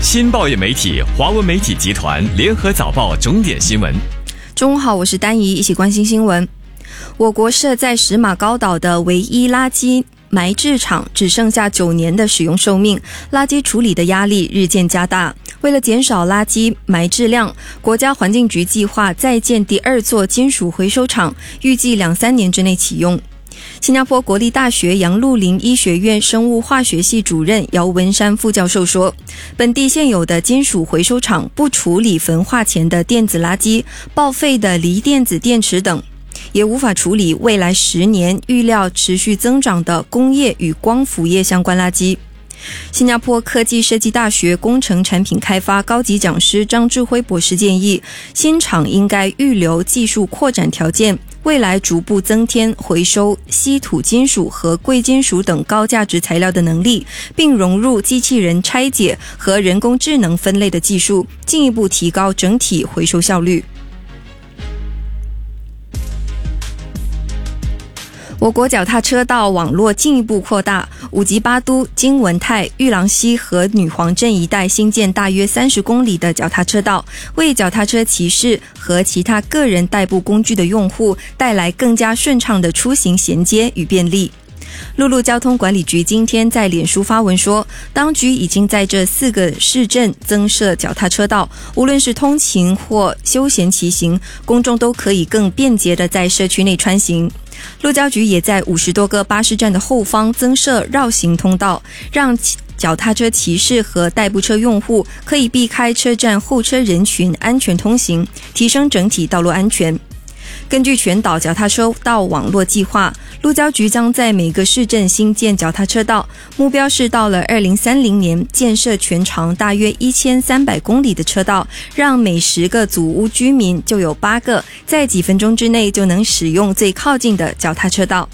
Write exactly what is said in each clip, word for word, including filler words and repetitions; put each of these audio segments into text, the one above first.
新报业媒体华文媒体集团联合早报重点新闻。 中午好，我是丹怡，一起关心新闻。我国设在石马高岛的唯一垃圾埋置场只剩下九年的使用寿命，垃圾处理的压力日渐加大。为了减少垃圾埋置量，国家环境局计划再建第二座金属回收厂，预计两三年之内启用。新加坡国立大学杨璐林医学院生物化学系主任姚文山副教授说，本地现有的金属回收厂不处理焚化前的电子垃圾、报废的锂电子电池等，也无法处理未来十年预料持续增长的工业与光伏业相关垃圾。新加坡科技设计大学工程产品开发高级讲师张志辉博士建议，新厂应该预留技术扩展条件，未来逐步增添回收稀土金属和贵金属等高价值材料的能力，并融入机器人拆解和人工智能分类的技术，进一步提高整体回收效率。我国脚踏车道网络进一步扩大，五级巴都、金文泰、玉郎溪和女皇镇一带新建大约三十公里的脚踏车道，为脚踏车骑士和其他个人代步工具的用户带来更加顺畅的出行衔接与便利。陆路交通管理局今天在脸书发文说，当局已经在这四个市镇增设脚踏车道，无论是通勤或休闲骑行，公众都可以更便捷地在社区内穿行。路交局也在五十多个巴士站的后方增设绕行通道，让脚踏车骑士和代步车用户可以避开车站候车人群，安全通行，提升整体道路安全。根据全岛脚踏车道网络计划，路交局将在每个市镇新建脚踏车道，目标是到了二零三零年建设全长大约一千三百公里的车道，让每十个组屋居民就有八个在几分钟之内就能使用最靠近的脚踏车道。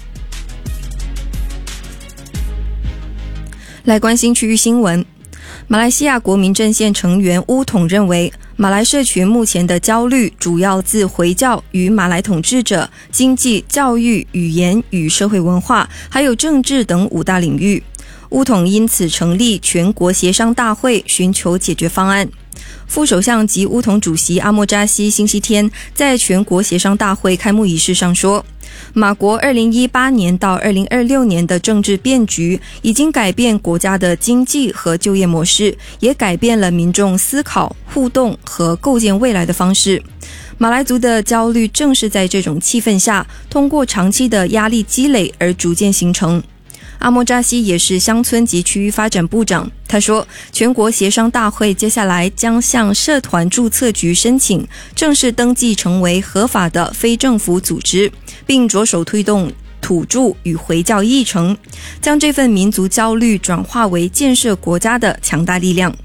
来关心区域新闻。马来西亚国民阵线成员巫统认为，马来社群目前的焦虑主要自回教与马来统治者、经济、教育、语言与社会文化，还有政治等五大领域。巫统因此成立全国协商大会，寻求解决方案。副首相及巫统主席阿莫扎西星期天在全国协商大会开幕仪式上说，马国二零一八年到二零二六年的政治变局已经改变国家的经济和就业模式，也改变了民众思考、互动和构建未来的方式。马来族的焦虑正是在这种气氛下，通过长期的压力积累而逐渐形成。阿莫扎西也是乡村及区域发展部长，他说，全国协商大会接下来将向社团注册局申请正式登记成为合法的非政府组织，并着手推动土著与回教议程，将这份民族焦虑转化为建设国家的强大力量。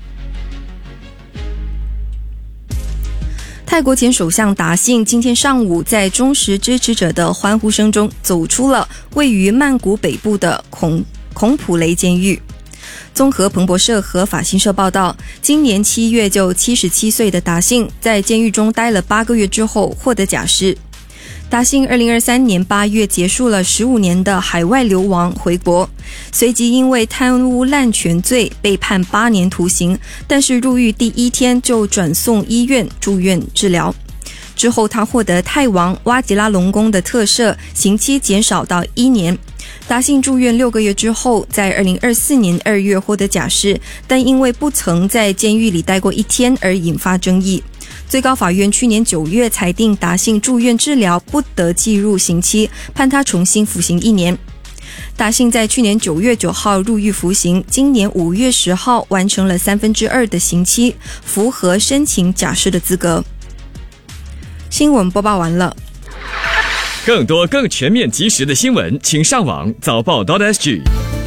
泰国前首相达信今天上午在忠实支持者的欢呼声中走出了位于曼谷北部的孔孔普雷监狱。综合彭博社和法新社报道，今年七月就七十七岁的达信在监狱中待了八个月之后获得假释。达信二零二三年八月结束了十五年的海外流亡回国，随即因为贪污滥权罪被判八年徒刑，但是入狱第一天就转送医院住院治疗。之后他获得泰王哇吉拉隆功的特赦，刑期减少到一年。达信住院六个月之后，在二零二四年二月获得假释，但因为不曾在监狱里待过一天而引发争议。最高法院去年九月裁定达信住院治疗不得计入刑期，判他重新服刑一年。达信在去年九月九号入狱服刑，今年五月十号完成了三分之二的刑期，符合申请假释的资格。新闻播报完了。 更多更全面及时的新闻，请上网早报 .sg。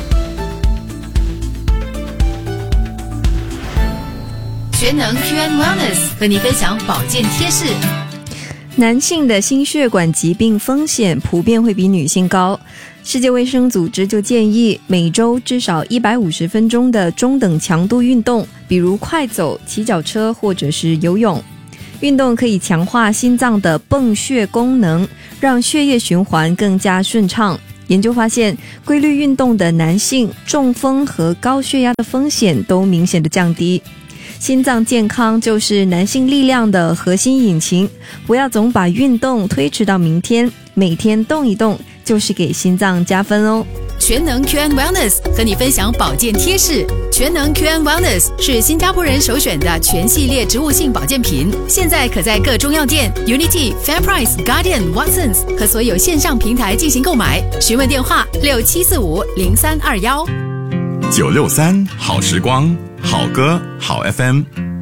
全能 Q and Wellness 和你分享保健贴士。 男性的心血管疾病风险普遍会比女性高，世界卫生组织就建议每周至少一百五十分钟的中等强度运动，比如快走、骑脚车或者是游泳。运动可以强化心脏的泵血功能，让血液循环更加顺畅。研究发现，规律运动的男性中风和高血压的风险都明显的降低。 心脏健康就是男性力量的核心引擎，不要总把运动推迟到明天，每天动一动就是给心脏加分哦。 全能 Q and Wellness 和你分享保健贴士。全能 Q and Wellness 是新加坡人首选的全系列植物性保健品，现在可在各中药店、Unity、FairPrice、Guardian、Watsons 和所有线上平台进行购买。询问电话六七四五零三二幺。 九六三好时光，好歌好 F M。